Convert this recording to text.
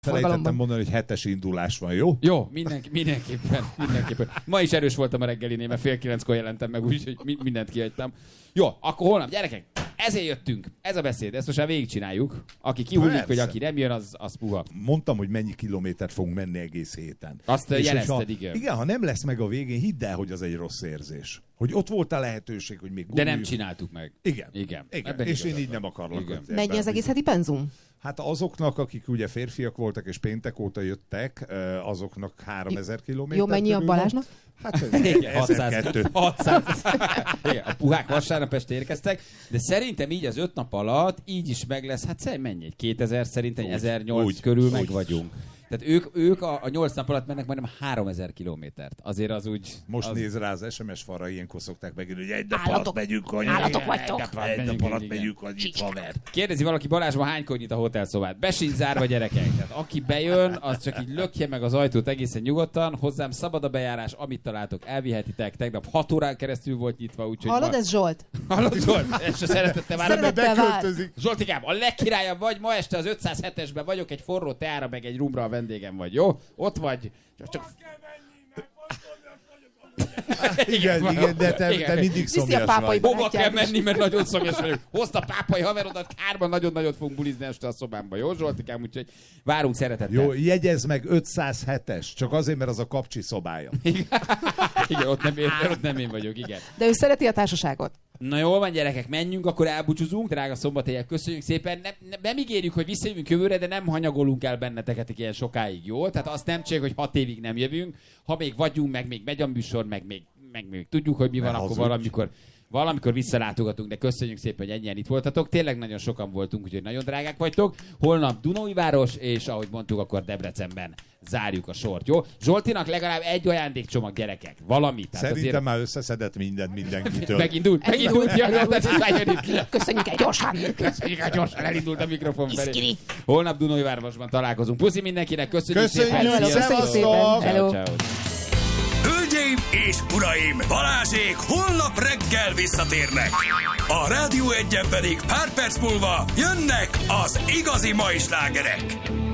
Felejtettem mondani, hogy 7-es indulás van, jó? Jó, mindenképpen. Ma is erős voltam a reggelinél, mert 8:30-kor jelentem meg, úgyhogy mindent kihagytam. Jó, akkor holnap, gyerekek, ezért jöttünk. Ez a beszéd, ezt most már végigcsináljuk. Aki kihullik, hogy aki nem jön, az puha. Mondtam, hogy mennyi kilométert fogunk menni egész héten. Azt jelezted, igen. Igen, ha nem lesz meg a végén, hidd el, hogy az egy rossz érzés. Hogy ott volt a lehetőség, hogy még de nem csináltuk meg. Igen. És én így nem akarlak. Mennyi az egész heti penzum? Hát azoknak, akik ugye férfiak voltak és péntek óta jöttek, azoknak 3000 kilométer. Jó, mennyi a Balázsnak? Hát 600. Igen, a puhák vasárnap este érkeztek, de szerintem így az 5 nap alatt így is meg lesz, hát szerintem mennyi? 2000, szerintem 1008 körül meg vagyunk. Tehát ők a 8 nap alatt mennek majdnem 3000 kilométert. Azért az úgy... Most néz rá az SMS falra, ilyenkor szokták megírni, hogy egy nap alatt megyünk, állatok vagytok. Egy nap alatt megyünk, annyit haver. Kérdezi valaki, Balázsban hánykor nyit a hotelszobát? Be sincs zárva, gyerekek. Tehát aki bejön, az csak így lökje meg az ajtót egészen nyugodtan. Hozzám szabad a bejárás, amit találtok, elvihetitek. Tegnap 6 órán keresztül volt nyitva, úgyhogy... Hallod, ez Zsolt? Hallod, Zsolt? És a szeretettel várom, beköltözik. Zsoltikám, a legkirályabb vagy, ma este az 507-esben vagyok, egy forró teára, meg egy rumra a vendégem vagy, jó? Ott vagy. Csak... Igen, de te mindig szomjas vagy. Hova kell menni, mert nagyon szomjas vagyok. Hozd a pápai haverodat, kárban nagyon-nagyon fogunk bulizni este a szobámba. Jó, Zsoltikám? Úgyhogy várunk szeretettel. Jó, jegyezd meg 507-es, csak azért, mert az a kapcsi szobája. Igen, ott nem én vagyok, igen. De ő szereti a társaságot. Na jól van, gyerekek, menjünk, akkor elbúcsúzunk. Drága szombathelyek, köszönjük szépen. Nem ígérjük, hogy visszajövünk jövőre, de nem hanyagolunk el benneteket ilyen sokáig, jó? Tehát azt nem csináljuk, hogy 6 évig nem jövünk. Ha még vagyunk, meg még megy a műsor, meg még tudjuk, hogy mi van, akkor valamikor visszalátogatunk, de köszönjük szépen, hogy ennyien itt voltatok. Tényleg nagyon sokan voltunk, úgyhogy nagyon drágák vagytok. Holnap Dunaújváros, és ahogy mondtuk, akkor Debrecenben zárjuk a sort, jó? Zsoltinak legalább egy ajándékcsomag, gyerekek. Valamit. Szerintem azért... már összeszedett mindenkitől. Megindult. Köszönjük egy gyorsan. Elindult a mikrofon felé. Holnap Dunaújvárosban találkozunk. Puszi mindenkinek, köszönjük szépen. Szevasztok! Hölgyeim és uraim, Balázsék holnap reggel visszatérnek. A Rádió 1-en pedig pár perc múlva jönnek az igazi mai slágerek.